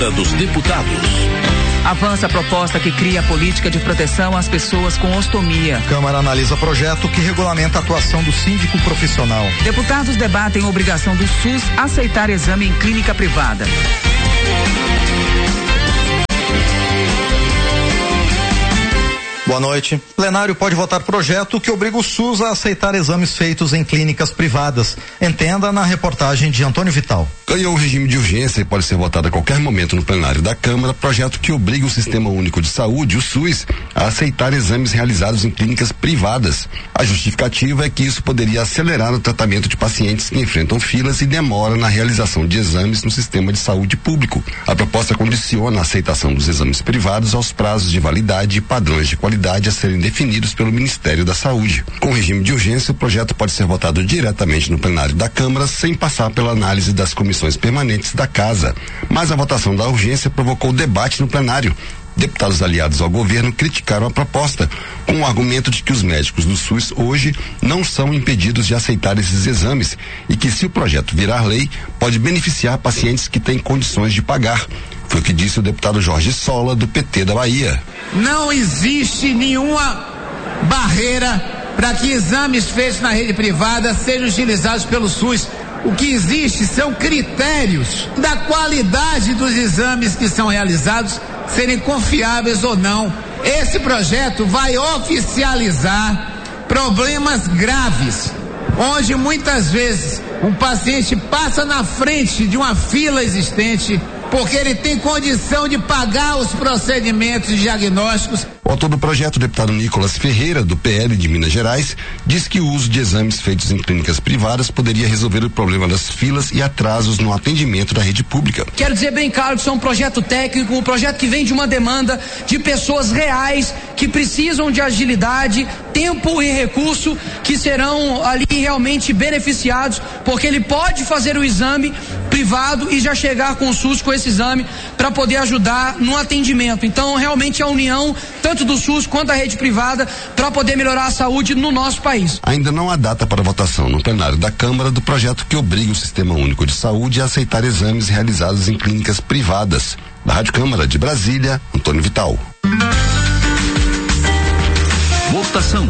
Dos deputados. Avança a proposta que cria a política de proteção às pessoas com ostomia. Câmara analisa projeto que regulamenta a atuação do síndico profissional. Deputados debatem a obrigação do SUS aceitar exame em clínica privada. Boa noite. Plenário pode votar projeto que obriga o SUS a aceitar exames feitos em clínicas privadas. Entenda na reportagem de Antônio Vital. Ganhou o regime de urgência e pode ser votado a qualquer momento no plenário da Câmara, projeto que obriga o Sistema Único de Saúde, o SUS, a aceitar exames realizados em clínicas privadas. A justificativa é que isso poderia acelerar o tratamento de pacientes que enfrentam filas e demora na realização de exames no sistema de saúde público. A proposta condiciona a aceitação dos exames privados aos prazos de validade e padrões de qualidade a serem definidos pelo Ministério da Saúde. Com regime de urgência, o projeto pode ser votado diretamente no plenário da Câmara sem passar pela análise das comissões permanentes da Casa. Mas a votação da urgência provocou debate no plenário. Deputados aliados ao governo criticaram a proposta, com o argumento de que os médicos do SUS hoje não são impedidos de aceitar esses exames e que, se o projeto virar lei, pode beneficiar pacientes que têm condições de pagar. Foi o que disse o deputado Jorge Sola, do PT da Bahia. Não existe nenhuma barreira para que exames feitos na rede privada sejam utilizados pelo SUS. O que existe são critérios da qualidade dos exames que são realizados serem confiáveis ou não. Esse projeto vai oficializar problemas graves, onde muitas vezes um paciente passa na frente de uma fila existente porque ele tem condição de pagar os procedimentos diagnósticos. O autor do projeto, o deputado Nicolas Ferreira, do PL de Minas Gerais, diz que o uso de exames feitos em clínicas privadas poderia resolver o problema das filas e atrasos no atendimento da rede pública. Quero dizer bem claro que isso é um projeto técnico, um projeto que vem de uma demanda de pessoas reais que precisam de agilidade, tempo e recurso, que serão ali realmente beneficiados, porque ele pode fazer o exame privado e já chegar com o SUS com esse exame para poder ajudar no atendimento. Então, realmente a união tanto do SUS quanto da rede privada para poder melhorar a saúde no nosso país. Ainda não há data para votação no plenário da Câmara do projeto que obriga o Sistema Único de Saúde a aceitar exames realizados em clínicas privadas. Da Rádio Câmara de Brasília, Antônio Vital. Votação.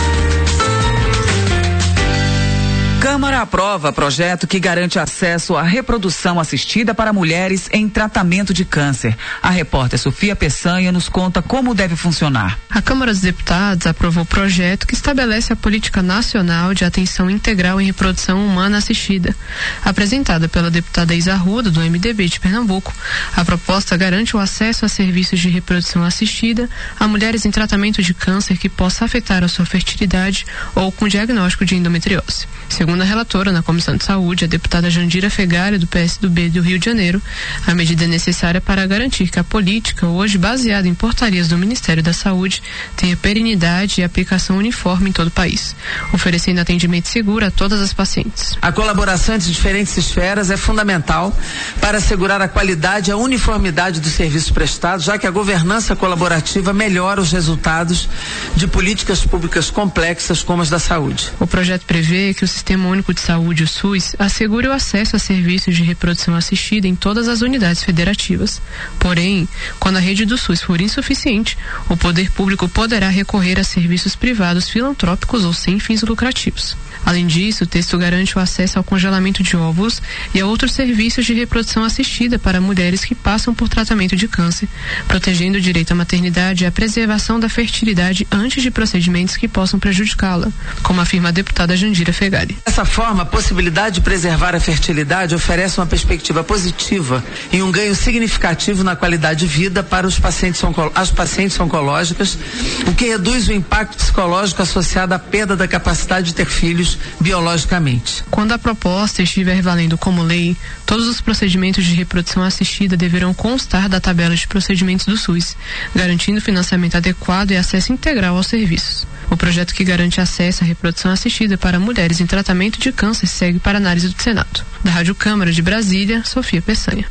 Câmara aprova projeto que garante acesso à reprodução assistida para mulheres em tratamento de câncer. A repórter Sofia Peçanha nos conta como deve funcionar. A Câmara dos Deputados aprovou o projeto que estabelece a Política Nacional de Atenção Integral em Reprodução Humana Assistida. Apresentada pela deputada Isa Arruda, do MDB de Pernambuco, a proposta garante o acesso a serviços de reprodução assistida a mulheres em tratamento de câncer que possa afetar a sua fertilidade ou com diagnóstico de endometriose. Segundo a relatora na Comissão de Saúde, a deputada Jandira Fegali, do PSDB do Rio de Janeiro, a medida é necessária para garantir que a política, hoje baseada em portarias do Ministério da Saúde, tenha perenidade e aplicação uniforme em todo o país, oferecendo atendimento seguro a todas as pacientes. A colaboração entre diferentes esferas é fundamental para assegurar a qualidade e a uniformidade dos serviços prestados, já que a governança colaborativa melhora os resultados de políticas públicas complexas como as da saúde. O projeto prevê que o Sistema Único de Saúde, o SUS, assegure o acesso a serviços de reprodução assistida em todas as unidades federativas. Porém, quando a rede do SUS for insuficiente, o poder público poderá recorrer a serviços privados filantrópicos ou sem fins lucrativos. Além disso, o texto garante o acesso ao congelamento de óvulos e a outros serviços de reprodução assistida para mulheres que passam por tratamento de câncer, protegendo o direito à maternidade e a preservação da fertilidade antes de procedimentos que possam prejudicá-la, como afirma a deputada Jandira Fegali. Dessa forma, a possibilidade de preservar a fertilidade oferece uma perspectiva positiva e um ganho significativo na qualidade de vida para as pacientes oncológicas, o que reduz o impacto psicológico associado à perda da capacidade de ter filhos biologicamente. Quando a proposta estiver valendo como lei, todos os procedimentos de reprodução assistida deverão constar da tabela de procedimentos do SUS, garantindo financiamento adequado e acesso integral aos serviços. O projeto que garante acesso à reprodução assistida para mulheres em tratamento de câncer segue para análise do Senado. Da Rádio Câmara de Brasília, Sofia Peçanha.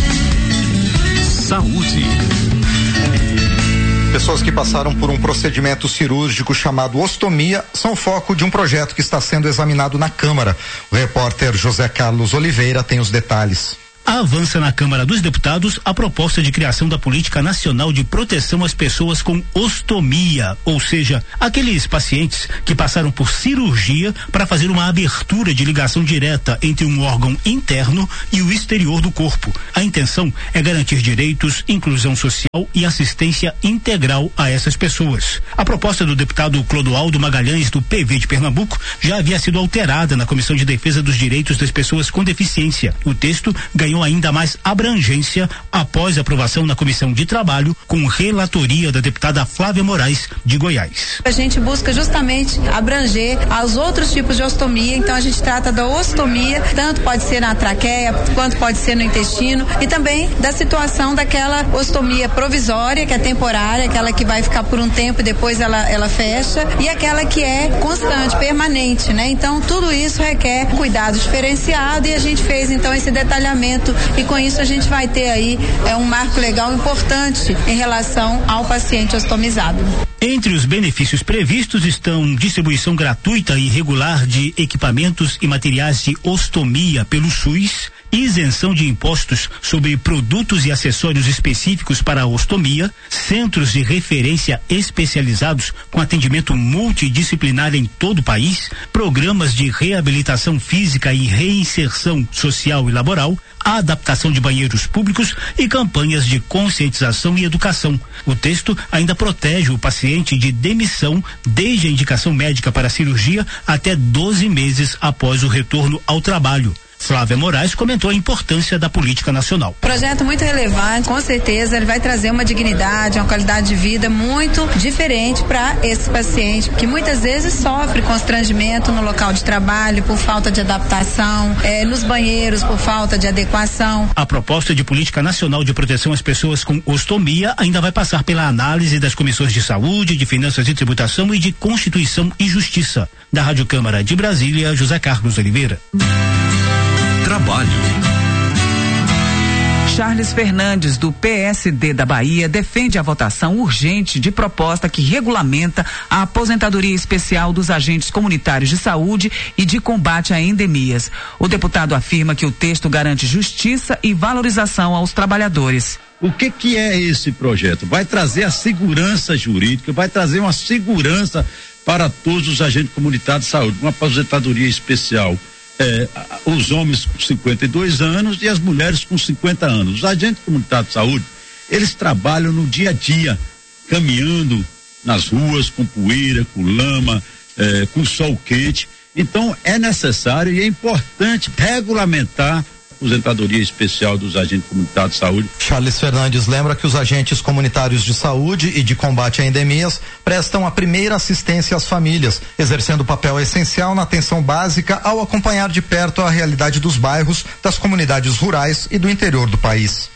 Saúde. Pessoas que passaram por um procedimento cirúrgico chamado ostomia são foco de um projeto que está sendo examinado na Câmara. O repórter José Carlos Oliveira tem os detalhes. Avança na Câmara dos Deputados a proposta de criação da Política Nacional de Proteção às Pessoas com Ostomia, ou seja, aqueles pacientes que passaram por cirurgia para fazer uma abertura de ligação direta entre um órgão interno e o exterior do corpo. A intenção é garantir direitos, inclusão social e assistência integral a essas pessoas. A proposta do deputado Clodoaldo Magalhães, do PV de Pernambuco, já havia sido alterada na Comissão de Defesa dos Direitos das Pessoas com Deficiência. O texto ganhou ainda mais abrangência após a aprovação na Comissão de Trabalho, com relatoria da deputada Flávia Moraes, de Goiás. A gente busca justamente abranger aos outros tipos de ostomia, então a gente trata da ostomia, tanto pode ser na traqueia, quanto pode ser no intestino, e também da situação daquela ostomia provisória, que é temporária, aquela que vai ficar por um tempo e depois ela fecha, e aquela que é constante, permanente, né? Então tudo isso requer cuidado diferenciado, e a gente fez então esse detalhamento, e com isso a gente vai ter aí um marco legal importante em relação ao paciente ostomizado. Entre os benefícios previstos estão distribuição gratuita e regular de equipamentos e materiais de ostomia pelo SUS, isenção de impostos sobre produtos e acessórios específicos para a ostomia, centros de referência especializados com atendimento multidisciplinar em todo o país, programas de reabilitação física e reinserção social e laboral, a adaptação de banheiros públicos e campanhas de conscientização e educação. O texto ainda protege o paciente de demissão desde a indicação médica para a cirurgia até 12 meses após o retorno ao trabalho. Flávia Moraes comentou a importância da política nacional. Projeto muito relevante, com certeza ele vai trazer uma dignidade, uma qualidade de vida muito diferente para esse paciente, que muitas vezes sofre constrangimento no local de trabalho por falta de adaptação, nos banheiros por falta de adequação. A proposta de política nacional de proteção às pessoas com ostomia ainda vai passar pela análise das comissões de saúde, de finanças e tributação e de Constituição e Justiça. Da Rádio Câmara de Brasília, José Carlos Oliveira. Trabalho. Charles Fernandes, do PSD da Bahia, defende a votação urgente de proposta que regulamenta a aposentadoria especial dos agentes comunitários de saúde e de combate a endemias. O deputado afirma que o texto garante justiça e valorização aos trabalhadores. O que é esse projeto? Vai trazer a segurança jurídica, vai trazer uma segurança para todos os agentes comunitários de saúde, uma aposentadoria especial. Os homens com 52 anos e as mulheres com 50 anos. Os agentes comunitários de saúde, eles trabalham no dia a dia, caminhando nas ruas com poeira, com lama, com sol quente. Então é necessário e é importante regulamentar a aposentadoria especial dos agentes comunitários de saúde. Charles Fernandes lembra que os agentes comunitários de saúde e de combate a endemias prestam a primeira assistência às famílias, exercendo papel essencial na atenção básica ao acompanhar de perto a realidade dos bairros, das comunidades rurais e do interior do país.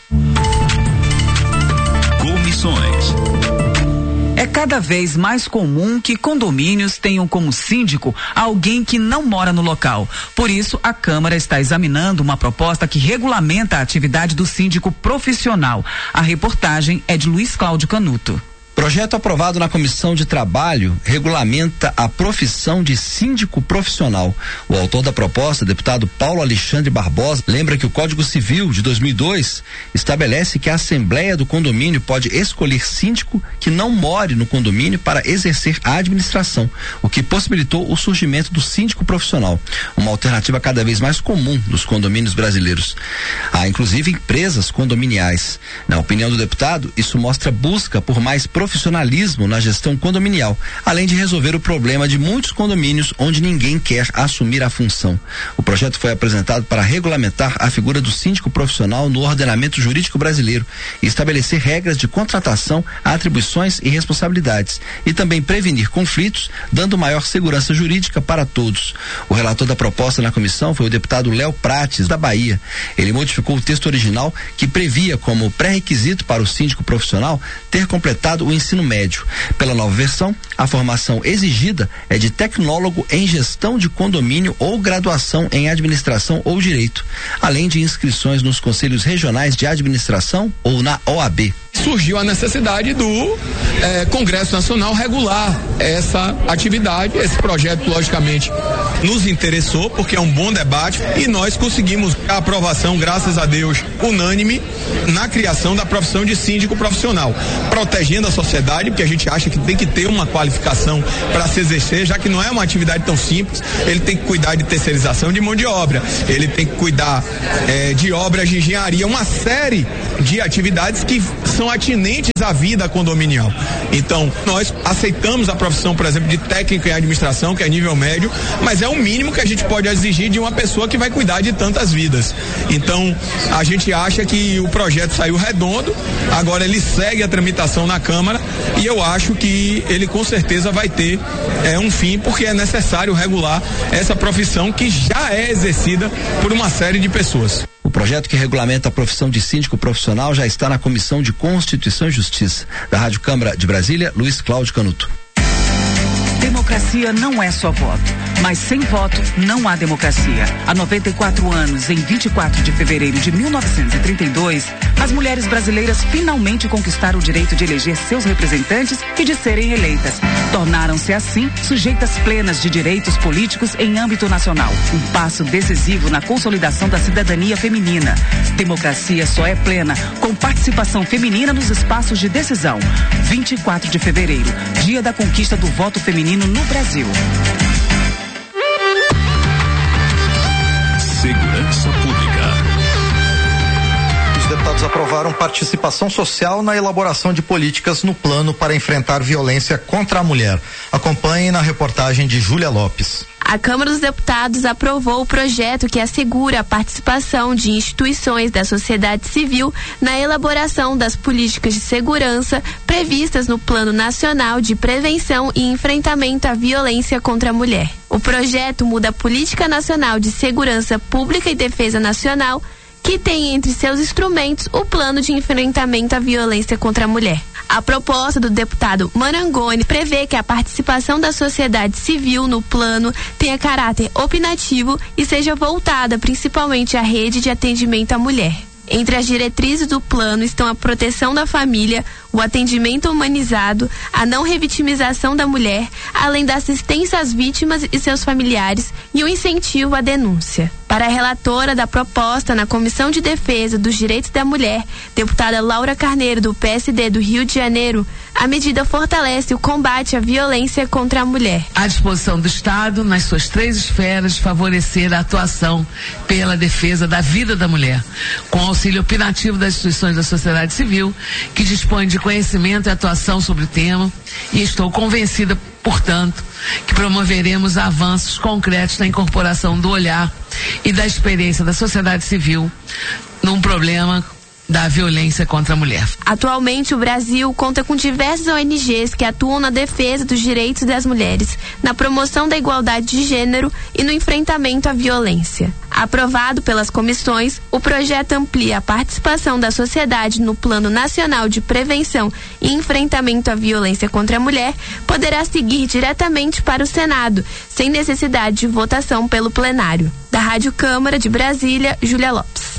Comissões. É cada vez mais comum que condomínios tenham como síndico alguém que não mora no local. Por isso, a Câmara está examinando uma proposta que regulamenta a atividade do síndico profissional. A reportagem é de Luiz Cláudio Canuto. Projeto aprovado na Comissão de Trabalho regulamenta a profissão de síndico profissional. O autor da proposta, deputado Paulo Alexandre Barbosa, lembra que o Código Civil de 2002 estabelece que a Assembleia do Condomínio pode escolher síndico que não more no condomínio para exercer a administração, o que possibilitou o surgimento do síndico profissional, uma alternativa cada vez mais comum nos condomínios brasileiros. Há inclusive empresas condominiais. Na opinião do deputado, isso mostra busca por mais profissionalismo na gestão condominial, além de resolver o problema de muitos condomínios onde ninguém quer assumir a função. O projeto foi apresentado para regulamentar a figura do síndico profissional no ordenamento jurídico brasileiro e estabelecer regras de contratação, atribuições e responsabilidades, e também prevenir conflitos, dando maior segurança jurídica para todos. O relator da proposta na comissão foi o deputado Léo Prates, da Bahia. Ele modificou o texto original, que previa como pré-requisito para o síndico profissional ter completado o ensino médio. Pela nova versão, a formação exigida é de tecnólogo em gestão de condomínio ou graduação em administração ou direito, além de inscrições nos conselhos regionais de administração ou na OAB. surgiu a necessidade do Congresso Nacional regular essa atividade. Esse projeto, logicamente, nos interessou porque é um bom debate e nós conseguimos a aprovação, graças a Deus, unânime na criação da profissão de síndico profissional, protegendo a sociedade, porque a gente acha que tem que ter uma qualificação para se exercer, já que não é uma atividade tão simples. Ele tem que cuidar de terceirização de mão de obra, ele tem que cuidar de obras de engenharia, uma série de atividades que são atinentes à vida condominial. Então, nós aceitamos a profissão, por exemplo, de técnico em administração, que é nível médio, mas é o mínimo que a gente pode exigir de uma pessoa que vai cuidar de tantas vidas. Então, a gente acha que o projeto saiu redondo, agora ele segue a tramitação na Câmara e eu acho que ele com certeza vai ter um fim, porque é necessário regular essa profissão que já é exercida por uma série de pessoas. O projeto que regulamenta a profissão de síndico profissional já está na Comissão de Constituição e Justiça. Da Rádio Câmara de Brasília, Luiz Cláudio Canuto. Democracia não é só voto, mas sem voto não há democracia. Há 94 anos, em 24 de fevereiro de 1932, as mulheres brasileiras finalmente conquistaram o direito de eleger seus representantes e de serem eleitas. Tornaram-se, assim, sujeitas plenas de direitos políticos em âmbito nacional. Um passo decisivo na consolidação da cidadania feminina. Democracia só é plena com participação feminina nos espaços de decisão. 24 de fevereiro, dia da conquista do voto feminino no Brasil. Segurança Pública. Os deputados aprovaram participação social na elaboração de políticas no plano para enfrentar violência contra a mulher. Acompanhe na reportagem de Júlia Lopes. A Câmara dos Deputados aprovou o projeto que assegura a participação de instituições da sociedade civil na elaboração das políticas de segurança previstas no Plano Nacional de Prevenção e Enfrentamento à Violência contra a Mulher. O projeto muda a Política Nacional de Segurança Pública e Defesa Nacional, que tem entre seus instrumentos o Plano de Enfrentamento à Violência contra a Mulher. A proposta do deputado Marangoni prevê que a participação da sociedade civil no plano tenha caráter opinativo e seja voltada principalmente à rede de atendimento à mulher. Entre as diretrizes do plano estão a proteção da família, o atendimento humanizado, a não revitimização da mulher, além da assistência às vítimas e seus familiares e o incentivo à denúncia. Para a relatora da proposta na Comissão de Defesa dos Direitos da Mulher, deputada Laura Carneiro, do PSD do Rio de Janeiro, a medida fortalece o combate à violência contra a mulher. À disposição do Estado, nas suas 3 esferas, de favorecer a atuação pela defesa da vida da mulher, com auxílio opinativo das instituições da sociedade civil, que dispõem de conhecimento e atuação sobre o tema, e estou convencida, portanto, que promoveremos avanços concretos na incorporação do olhar e da experiência da sociedade civil num problema da violência contra a mulher. Atualmente, o Brasil conta com diversas ONGs que atuam na defesa dos direitos das mulheres, na promoção da igualdade de gênero e no enfrentamento à violência. Aprovado pelas comissões, o projeto amplia a participação da sociedade no Plano Nacional de Prevenção e Enfrentamento à Violência contra a Mulher, poderá seguir diretamente para o Senado, sem necessidade de votação pelo plenário. Da Rádio Câmara de Brasília, Júlia Lopes.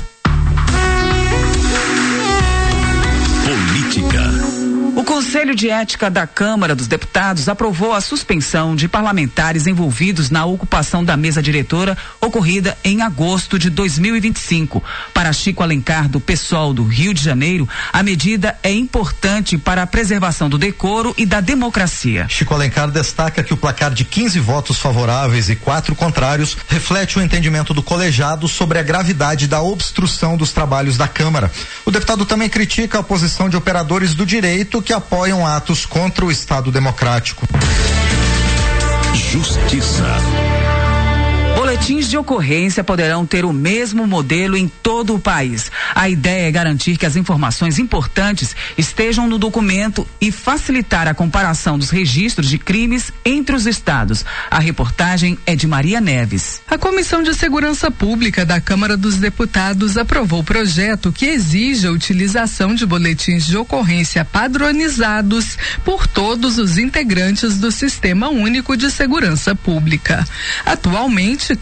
Política. O Conselho de Ética da Câmara dos Deputados aprovou a suspensão de parlamentares envolvidos na ocupação da mesa diretora ocorrida em agosto de 2025. Para Chico Alencar, do PSOL do Rio de Janeiro, a medida é importante para a preservação do decoro e da democracia. Chico Alencar destaca que o placar de 15 votos favoráveis e 4 contrários reflete o entendimento do colegiado sobre a gravidade da obstrução dos trabalhos da Câmara. O deputado também critica a posição de operadores do direito que apoiam atos contra o Estado democrático. Justiça. Boletins de ocorrência poderão ter o mesmo modelo em todo o país. A ideia é garantir que as informações importantes estejam no documento e facilitar a comparação dos registros de crimes entre os estados. A reportagem é de Maria Neves. A Comissão de Segurança Pública da Câmara dos Deputados aprovou o projeto que exige a utilização de boletins de ocorrência padronizados por todos os integrantes do Sistema Único de Segurança Pública. Atualmente,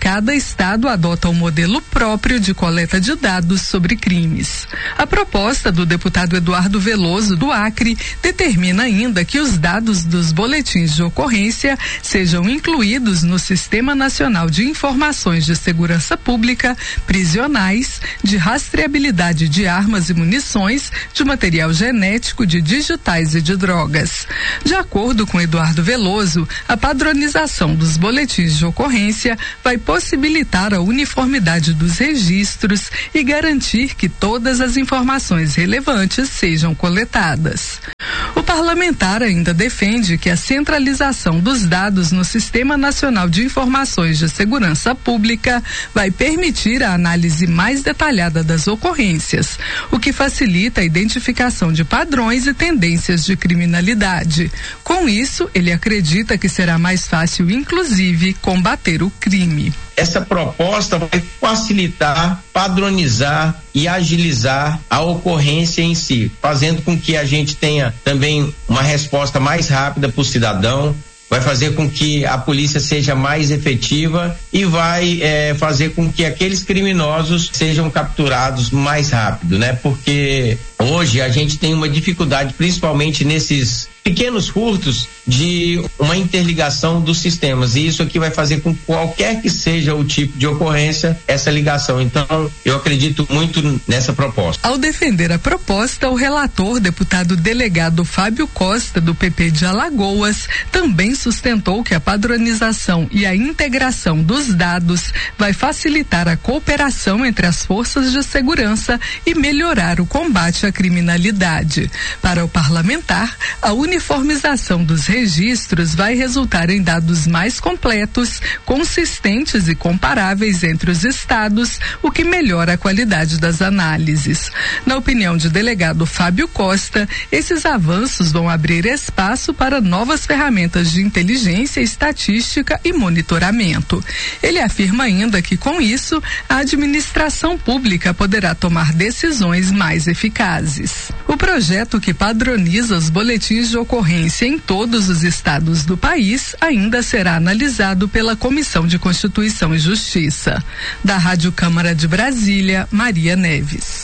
cada estado adota um modelo próprio de coleta de dados sobre crimes. A proposta do deputado Eduardo Veloso, do Acre, determina ainda que os dados dos boletins de ocorrência sejam incluídos no Sistema Nacional de Informações de Segurança Pública, prisionais, de rastreabilidade de armas e munições, de material genético, de digitais e de drogas. De acordo com Eduardo Veloso, a padronização dos boletins de ocorrência vai possibilitar a uniformidade dos registros e garantir que todas as informações relevantes sejam coletadas. O parlamentar ainda defende que a centralização dos dados no Sistema Nacional de Informações de Segurança Pública vai permitir a análise mais detalhada das ocorrências, o que facilita a identificação de padrões e tendências de criminalidade. Com isso, ele acredita que será mais fácil, inclusive, combater o crime. Essa proposta vai facilitar, padronizar e agilizar a ocorrência em si, fazendo com que a gente tenha também uma resposta mais rápida para o cidadão, vai fazer com que a polícia seja mais efetiva e vai fazer com que aqueles criminosos sejam capturados mais rápido, né? Porque hoje a gente tem uma dificuldade, principalmente nesses pequenos furtos, de uma interligação dos sistemas, e isso aqui vai fazer com que qualquer que seja o tipo de ocorrência, essa ligação. Então, eu acredito muito nessa proposta. Ao defender a proposta, o relator, deputado delegado Fábio Costa, do PP de Alagoas, também sustentou que a padronização e a integração dos dados vai facilitar a cooperação entre as forças de segurança e melhorar o combate à criminalidade. Para o parlamentar, a uniformização dos registros vai resultar em dados mais completos, consistentes e comparáveis entre os estados, o que melhora a qualidade das análises. Na opinião de delegado Fábio Costa, esses avanços vão abrir espaço para novas ferramentas de inteligência, estatística e monitoramento. Ele afirma ainda que, com isso, a administração pública poderá tomar decisões mais eficazes. O projeto que padroniza os boletins de ocorrência em todos os estados do país ainda será analisado pela Comissão de Constituição e Justiça. Da Rádio Câmara de Brasília, Maria Neves.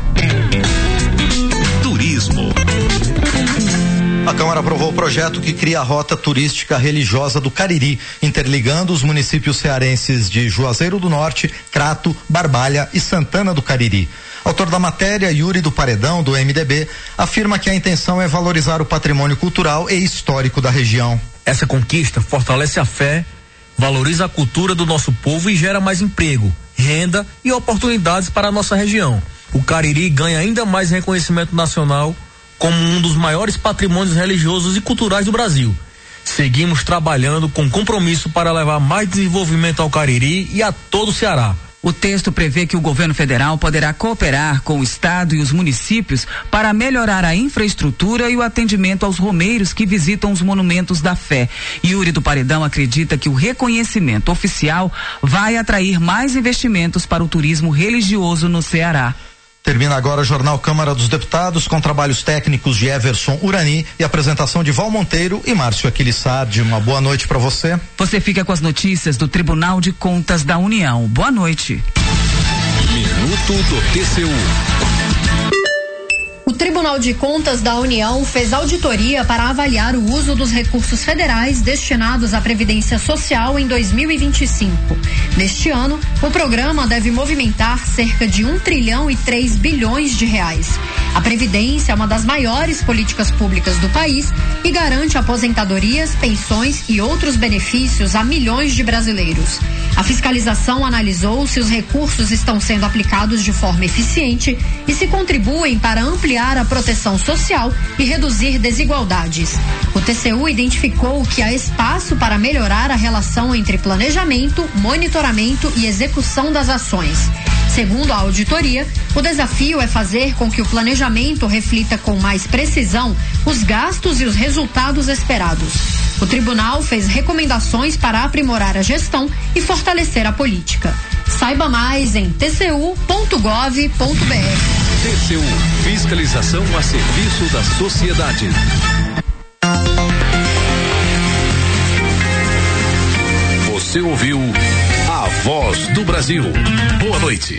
Turismo. A Câmara aprovou o projeto que cria a rota turística religiosa do Cariri, interligando os municípios cearenses de Juazeiro do Norte, Crato, Barbalha e Santana do Cariri. Autor da matéria, Yuri do Paredão, do MDB, afirma que a intenção é valorizar o patrimônio cultural e histórico da região. Essa conquista fortalece a fé, valoriza a cultura do nosso povo e gera mais emprego, renda e oportunidades para a nossa região. O Cariri ganha ainda mais reconhecimento nacional como um dos maiores patrimônios religiosos e culturais do Brasil. Seguimos trabalhando com compromisso para levar mais desenvolvimento ao Cariri e a todo o Ceará. O texto prevê que o governo federal poderá cooperar com o estado e os municípios para melhorar a infraestrutura e o atendimento aos romeiros que visitam os monumentos da fé. Yuri do Paredão acredita que o reconhecimento oficial vai atrair mais investimentos para o turismo religioso no Ceará. Termina agora o Jornal Câmara dos Deputados, com trabalhos técnicos de Everson Urani e apresentação de Val Monteiro e Márcio Aquilissardi. Uma boa noite para você. Você fica com as notícias do Tribunal de Contas da União. Boa noite. Minuto do TCU. O Tribunal de Contas da União fez auditoria para avaliar o uso dos recursos federais destinados à Previdência Social em 2025. Neste ano, o programa deve movimentar cerca de 1,3 trilhão de reais. A Previdência é uma das maiores políticas públicas do país e garante aposentadorias, pensões e outros benefícios a milhões de brasileiros. A fiscalização analisou se os recursos estão sendo aplicados de forma eficiente e se contribuem para ampliar a proteção social e reduzir desigualdades. O TCU identificou que há espaço para melhorar a relação entre planejamento, monitoramento e execução das ações. Segundo a auditoria, o desafio é fazer com que o planejamento reflita com mais precisão os gastos e os resultados esperados. O tribunal fez recomendações para aprimorar a gestão e fortalecer a política. Saiba mais em tcu.gov.br. TCU, fiscalização a serviço da sociedade. Você ouviu a a voz do Brasil. Boa noite.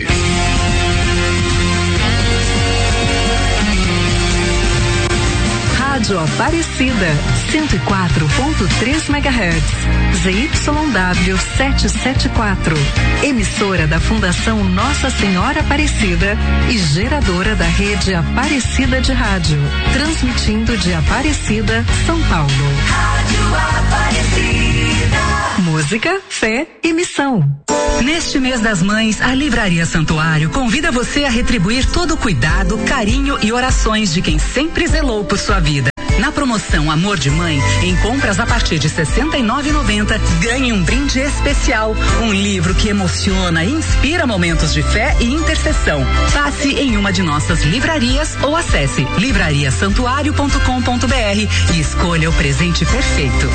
Rádio Aparecida, 104.3 MHz, ZYW 774, emissora da Fundação Nossa Senhora Aparecida e geradora da rede Aparecida de Rádio, transmitindo de Aparecida, São Paulo. Rádio Aparecida. Música, fé e missão. Neste mês das mães, a Livraria Santuário convida você a retribuir todo o cuidado, carinho e orações de quem sempre zelou por sua vida. Na promoção Amor de Mãe, em compras a partir de R$ 69,90, ganhe um brinde especial, um livro que emociona e inspira momentos de fé e intercessão. Passe em uma de nossas livrarias ou acesse livrariasantuario.com.br e escolha o presente perfeito.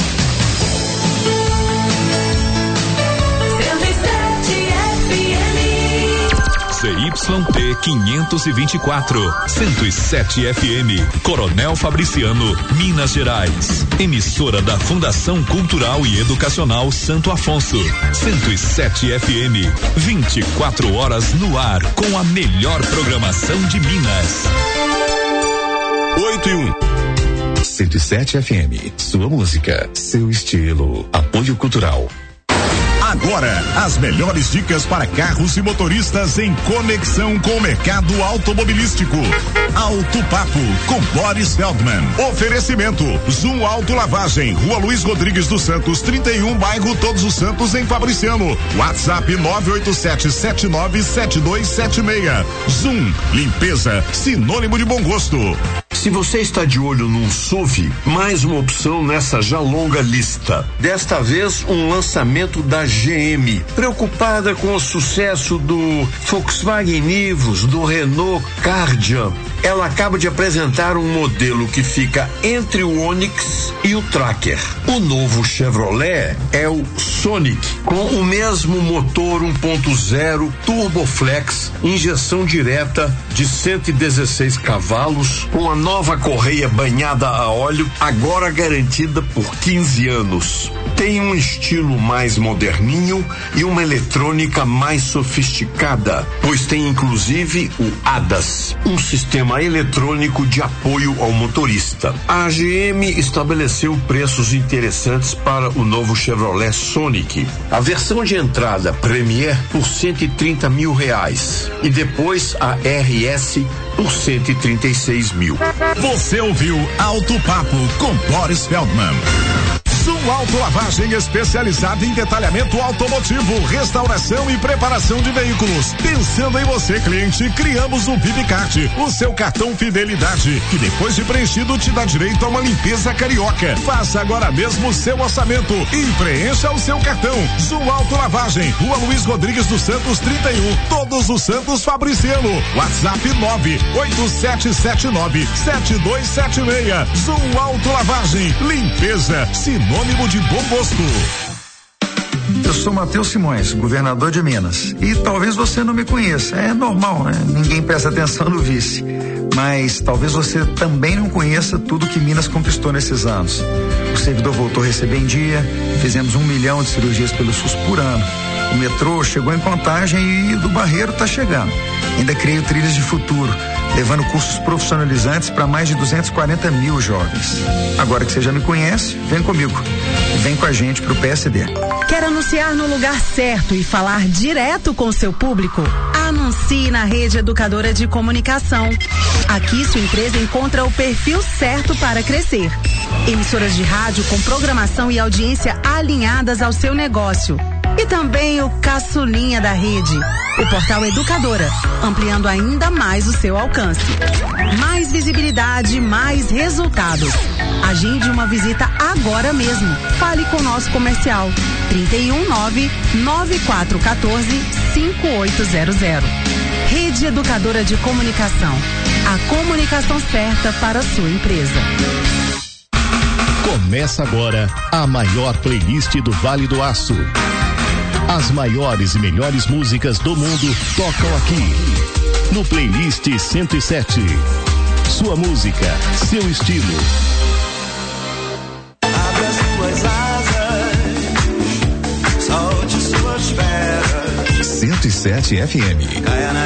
CYT 524, 107 FM, Coronel Fabriciano, Minas Gerais. Emissora da Fundação Cultural e Educacional Santo Afonso. 107 FM, 24 horas no ar, com a melhor programação de Minas. 8 e 1. 107 FM, sua música, seu estilo. Apoio Cultural. Agora, as melhores dicas para carros e motoristas em conexão com o mercado automobilístico. Auto Papo com Boris Feldman. Oferecimento Zoom Auto Lavagem, Rua Luiz Rodrigues dos Santos, 31, bairro Todos os Santos, em Fabriciano. WhatsApp 987797276. Zoom, limpeza, sinônimo de bom gosto. Se você está de olho num SUV, mais uma opção nessa já longa lista. Desta vez, um lançamento da GM, preocupada com o sucesso do Volkswagen Nivus, do Renault Kardian. Ela acaba de apresentar um modelo que fica entre o Onix e o Tracker. O novo Chevrolet é o Sonic, com o mesmo motor 1.0 Turboflex, injeção direta de 116 cavalos, com a nova correia banhada a óleo, agora garantida por 15 anos. Tem um estilo mais moderninho e uma eletrônica mais sofisticada, pois tem inclusive o ADAS, um sistema eletrônico de apoio ao motorista. A GM estabeleceu preços interessantes para o novo Chevrolet Sonic. A versão de entrada Premier por R$130 mil e depois a RS por 136 mil. Você ouviu Auto Papo com Boris Feldman. Zoom Auto Lavagem especializada em detalhamento automotivo, restauração e preparação de veículos. Pensando em você, cliente, criamos o VIPCard, o seu cartão fidelidade, que depois de preenchido te dá direito a uma limpeza carioca. Faça agora mesmo o seu orçamento e preencha o seu cartão. Zoom Auto Lavagem, Rua Luiz Rodrigues dos Santos, 31, Todos os Santos, Fabriciano. WhatsApp 987797276. Zoom Auto Lavagem, limpeza, sinônimo de bom gosto. Eu sou Matheus Simões, governador de Minas. E talvez você não me conheça. É normal, né? Ninguém presta atenção no vice. Mas talvez você também não conheça tudo que Minas conquistou nesses anos. O servidor voltou a receber em dia, fizemos 1 milhão de cirurgias pelo SUS por ano. O metrô chegou em Contagem e o do Barreiro está chegando. Ainda criei o Trilhas de Futuro, levando cursos profissionalizantes para mais de 240 mil jovens. Agora que você já me conhece, vem comigo. Vem com a gente pro PSD. Quer anunciar no lugar certo e falar direto com o seu público? Anuncie na Rede Educadora de Comunicação. Aqui sua empresa encontra o perfil certo para crescer. Emissoras de rádio com programação e audiência alinhadas ao seu negócio. E também o caçulinha da rede, o portal Educadora, ampliando ainda mais o seu alcance. Mais visibilidade, mais resultados. Agende uma visita agora mesmo. Fale com o nosso comercial 319-9414-5800. Rede Educadora de Comunicação. A comunicação certa para a sua empresa. Começa agora a maior playlist do Vale do Aço. As maiores e melhores músicas do mundo tocam aqui, no Playlist 107. Sua música, seu estilo. Abre as tuas asas, solte suas pernas. 107 FM.